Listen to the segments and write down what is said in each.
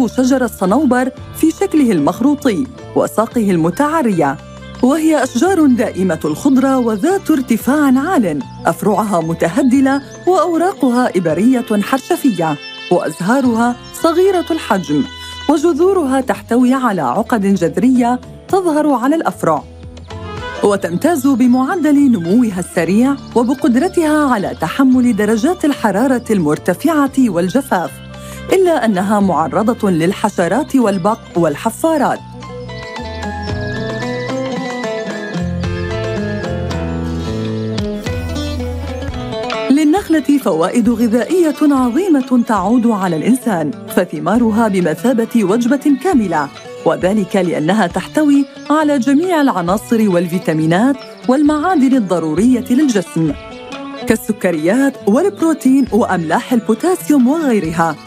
تشبه شجر الصنوبر في شكله المخروطي وساقه المتعرية، وهي أشجار دائمة الخضرة وذات ارتفاع عال، أفرعها متهدلة وأوراقها إبرية حرشفية، وأزهارها صغيرة الحجم، وجذورها تحتوي على عقد جذرية تظهر على الأفرع، وتمتاز بمعدل نموها السريع وبقدرتها على تحمل درجات الحرارة المرتفعة والجفاف، إلا أنها معرضة للحشرات والبق والحفارات. للنخلة فوائد غذائية عظيمة تعود على الإنسان، فثمارها بمثابة وجبة كاملة، وذلك لأنها تحتوي على جميع العناصر والفيتامينات والمعادن الضرورية للجسم كالسكريات والبروتين وأملاح البوتاسيوم وغيرها،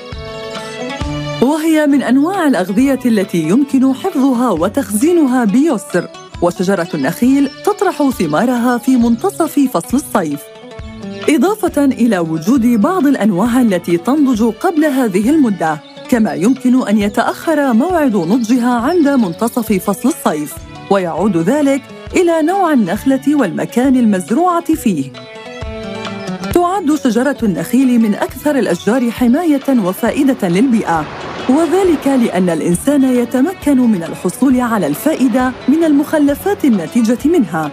وهي من أنواع الأغذية التي يمكن حفظها وتخزينها بيسر. وشجرة النخيل تطرح ثمارها في منتصف فصل الصيف، إضافة إلى وجود بعض الأنواع التي تنضج قبل هذه المدة، كما يمكن أن يتأخر موعد نضجها عند منتصف فصل الصيف، ويعود ذلك إلى نوع النخلة والمكان المزروعة فيه. تعد شجرة النخيل من أكثر الأشجار حماية وفائدة للبيئة، وذلك لأن الإنسان يتمكن من الحصول على الفائدة من المخلفات الناتجة منها.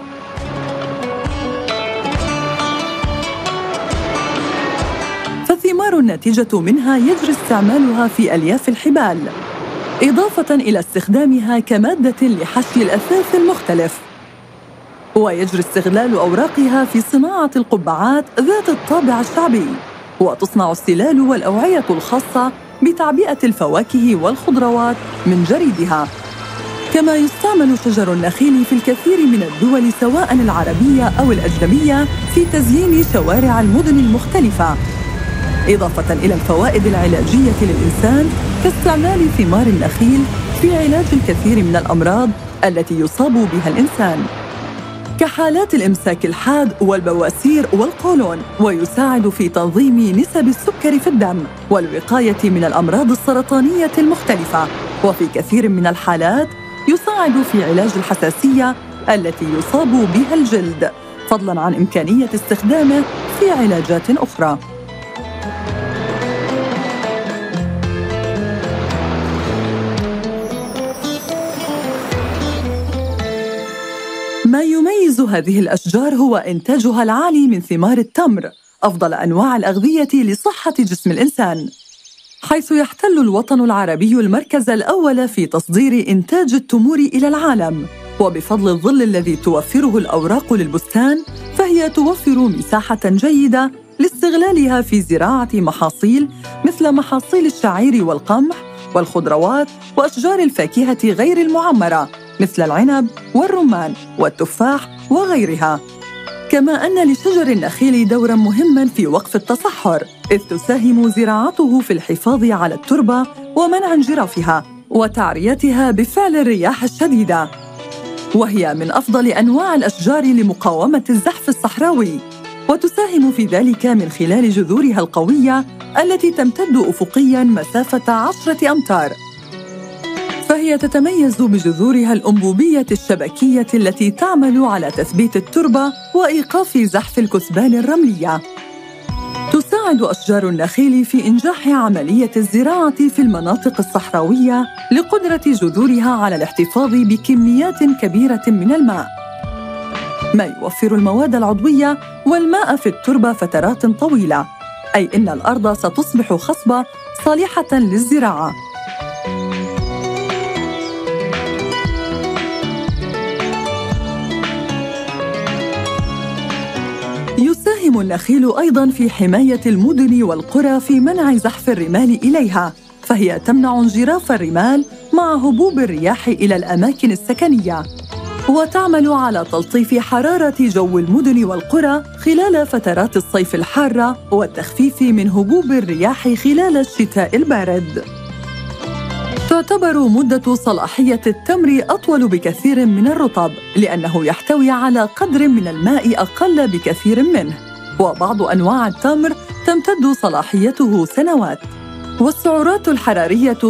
فالثمار الناتجة منها يجري استعمالها في ألياف الحبال، إضافة إلى استخدامها كمادة لحشي الأثاث المختلف، ويجري استغلال أوراقها في صناعة القبعات ذات الطابع الشعبي، وتصنع السلال والأوعية الخاصة بتعبئة الفواكه والخضروات من جريدها. كما يستعمل شجر النخيل في الكثير من الدول سواء العربية أو الأجنبية في تزيين شوارع المدن المختلفة، إضافة إلى الفوائد العلاجية للإنسان كاستعمال ثمار النخيل في علاج الكثير من الأمراض التي يصاب بها الإنسان كحالات الإمساك الحاد والبواسير والقولون، ويساعد في تنظيم نسب السكر في الدم والوقاية من الأمراض السرطانية المختلفة، وفي كثير من الحالات يساعد في علاج الحساسية التي يصاب بها الجلد، فضلاً عن إمكانية استخدامه في علاجات أخرى. ما يميز هذه الأشجار هو إنتاجها العالي من ثمار التمر، أفضل أنواع الأغذية لصحة جسم الإنسان، حيث يحتل الوطن العربي المركز الأول في تصدير إنتاج التمور إلى العالم. وبفضل الظل الذي توفره الأوراق للبستان، فهي توفر مساحة جيدة لاستغلالها في زراعة محاصيل مثل محاصيل الشعير والقمح والخضروات وأشجار الفاكهة غير المعمرة مثل العنب والرمان والتفاح وغيرها. كما أن لشجر النخيل دوراً مهماً في وقف التصحر، إذ تساهم زراعته في الحفاظ على التربة ومنع انجرافها وتعريتها بفعل الرياح الشديدة، وهي من أفضل أنواع الأشجار لمقاومة الزحف الصحراوي، وتساهم في ذلك من خلال جذورها القوية التي تمتد أفقياً مسافة 10 أمتار. فهي تتميز بجذورها الأنبوبية الشبكية التي تعمل على تثبيت التربة وإيقاف زحف الكثبان الرملية. تساعد أشجار النخيل في إنجاح عملية الزراعة في المناطق الصحراوية لقدرة جذورها على الاحتفاظ بكميات كبيرة من الماء، ما يوفر المواد العضوية والماء في التربة فترات طويلة، أي إن الأرض ستصبح خصبة صالحة للزراعة. يساهم النخيل أيضاً في حماية المدن والقرى في منع زحف الرمال إليها، فهي تمنع انجراف الرمال مع هبوب الرياح إلى الأماكن السكنية، وتعمل على تلطيف حرارة جو المدن والقرى خلال فترات الصيف الحارة والتخفيف من هبوب الرياح خلال الشتاء البارد. تعتبر مدة صلاحية التمر أطول بكثير من الرطب، لأنه يحتوي على قدر من الماء أقل بكثير منه، وبعض أنواع التمر تمتد صلاحيته سنوات. والسعرات الحرارية